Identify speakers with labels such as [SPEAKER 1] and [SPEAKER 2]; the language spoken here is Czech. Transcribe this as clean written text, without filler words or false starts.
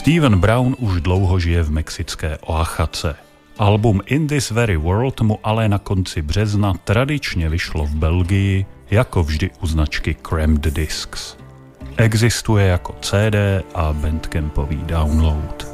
[SPEAKER 1] Steven Brown už dlouho žije v mexické Oaxace. Album In This Very World mu ale na konci března tradičně vyšlo v Belgii, jako vždy u značky Crammed Discs. Existuje jako CD a bandcampový download.